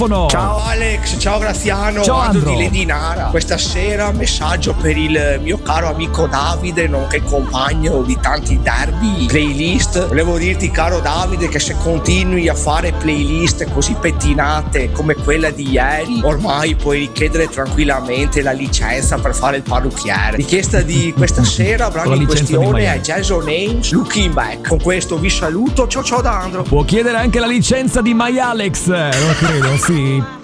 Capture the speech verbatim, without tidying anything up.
telefono. Ciao Alex, ciao Graziano, ciao Andro Andro di Lady Nara. Questa sera messaggio per il mio caro amico Davide, nonché compagno di tanti derby, playlist. Volevo dirti, caro Davide, che se continui a fare playlist così pettinate come quella di ieri, ormai puoi richiedere tranquillamente la licenza per fare il parrucchiere. Richiesta di questa sera, brano in questione è Jason Ames, Looking Back. Con questo vi saluto, ciao ciao da Andro. Può chiedere anche la licenza di My Alex, non credo, sì.